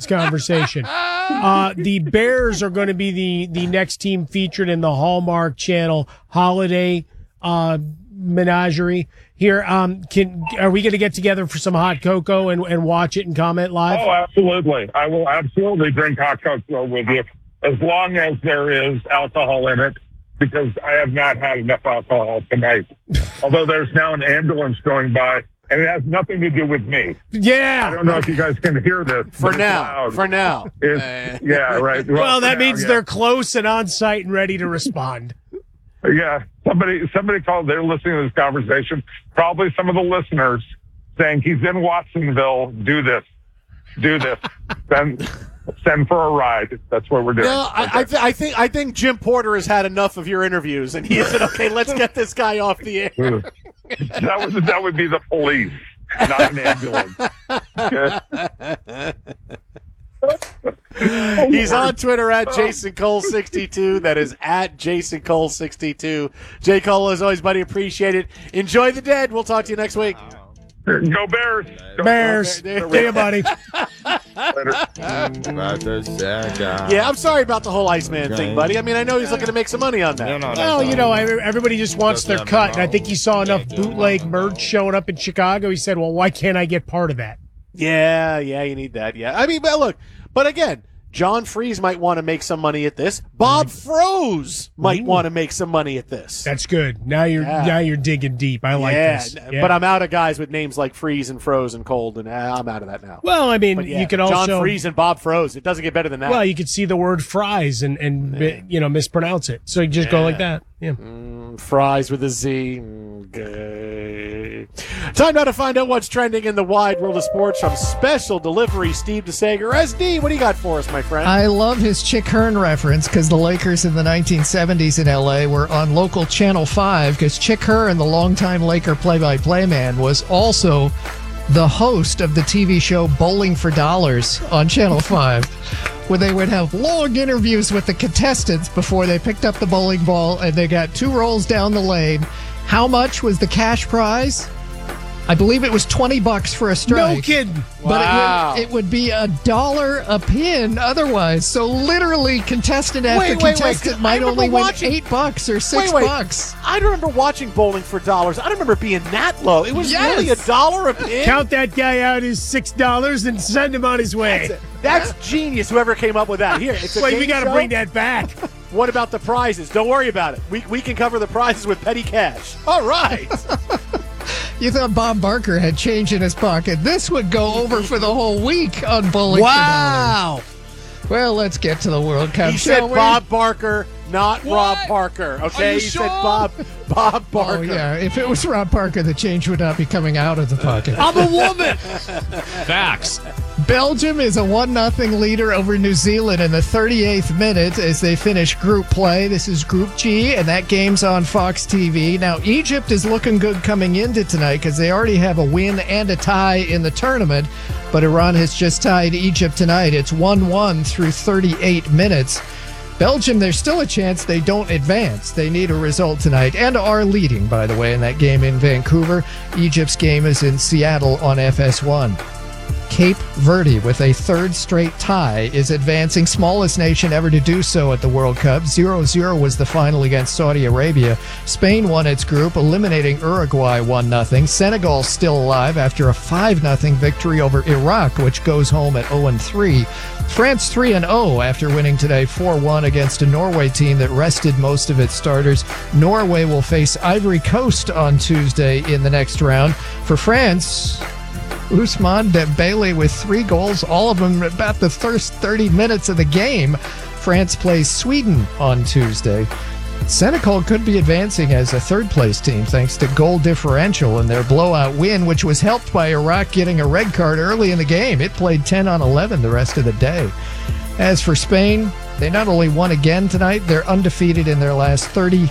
this conversation. The Bears are going to be the next team featured in the Hallmark Channel holiday menagerie. Here, are we going to get together for some hot cocoa and watch it and comment live? Oh, absolutely. I will absolutely drink hot cocoa with you as long as there is alcohol in it, because I have not had enough alcohol tonight. Although there's now an ambulance going by, and it has nothing to do with me. Yeah. I don't know if you guys can hear this. For now. Yeah, right. Well, that means they're close and on site and ready to respond. Yeah, somebody called. They're listening to this conversation. Probably some of the listeners saying he's in Watsonville. Do this. Send for a ride. That's what we're doing. No, I think Jim Porter has had enough of your interviews, and he said, "Okay, let's get this guy off the air." That would be the police, not an ambulance. He's on Twitter at JasonCole62. That is at JasonCole62. J. Cole, as always, buddy, appreciate it. Enjoy the dead. We'll talk to you next week. Go Bears. Bears. See you, buddy. Yeah, I'm sorry about the whole Iceman thing, buddy. I mean, I know he's looking to make some money on that. Well, everybody just wants their cut. And I think he saw enough bootleg merch showing up in Chicago. He said, well, why can't I get part of that? Yeah, you need that. Yeah, I mean, but again, John Freeze might want to make some money at this. Bob Froese might want to make some money at this. That's good. Now you're digging deep. I like this. Yeah. But I'm out of guys with names like Freeze and Froze and Cold, and I'm out of that now. Well, I mean, you could also John Freeze and Bob Froese. It doesn't get better than that. Well, you could see the word fries and mispronounce it. So you just go like that. Yeah. Fries with a Z. Okay. Time now to find out what's trending in the wide world of sports from Special Delivery Steve DeSager. SD, what do you got for us, my friend? I love his Chick Hearn reference because the Lakers in the 1970s in L.A. were on local Channel 5 because Chick Hearn, the longtime Laker play-by-play man, was also the host of the TV show Bowling for Dollars on Channel 5, where they would have long interviews with the contestants before they picked up the bowling ball and they got 2 rolls down the lane. How much was the cash prize? I believe it was $20 for a strike. No kidding. But Wow. it would be $1 a pin otherwise. So literally, contestant after contestant might only win $8 or $6. I remember watching Bowling for Dollars. I don't remember being that low. It was really $1 a pin. Count that guy out as $6 and send him on his way. That's genius, whoever came up with that. Here, it's a Wait, game we got to show. bring that back. What about the prizes? Don't worry about it. We can cover the prizes with petty cash. All right. You thought Bob Barker had change in his pocket. This would go over for the whole week on Bowling for Dollars. Well, let's get to the World Cup. He said shall we? Bob Barker, not Rob Parker. Okay, he said Bob Barker. Oh, yeah. If it was Rob Parker, the change would not be coming out of the pocket. I'm a woman. Facts. Belgium is a 1-0 leader over New Zealand in the 38th minute as they finish group play. This is Group G, and that game's on Fox TV. Now, Egypt is looking good coming into tonight because they already have a win and a tie in the tournament, but Iran has just tied Egypt tonight. It's 1-1 through 38 minutes. Belgium, there's still a chance they don't advance. They need a result tonight and are leading, by the way, in that game in Vancouver. Egypt's game is in Seattle on FS1. Cape Verde, with a third straight tie, is advancing, smallest nation ever to do so at the World Cup. 0-0 was the final against Saudi Arabia. Spain won its group, eliminating Uruguay 1-0. Senegal still alive after a 5-0 victory over Iraq, which goes home at 0-3. France 3-0 after winning today 4-1 against a Norway team that rested most of its starters. Norway will face Ivory Coast on Tuesday in the next round. For France, Ousmane Dembele with 3 goals, all of them about the first 30 minutes of the game. France plays Sweden on Tuesday. Senegal could be advancing as a third-place team thanks to goal differential in their blowout win, which was helped by Iraq getting a red card early in the game. It played 10 on 11 the rest of the day. As for Spain, they not only won again tonight, they're undefeated in their last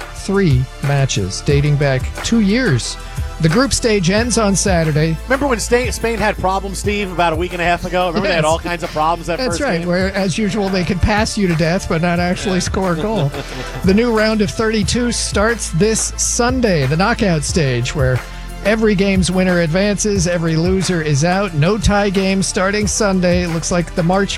33 matches, dating back 2 years. The group stage ends on Saturday. Remember when Spain had problems, Steve, about a week and a half ago? Remember they had all kinds of problems that That's first right, game? where, as usual, they could pass you to death but not actually score a goal. The new round of 32 starts this Sunday, the knockout stage, where every game's winner advances, every loser is out. No tie games starting Sunday. It looks like the March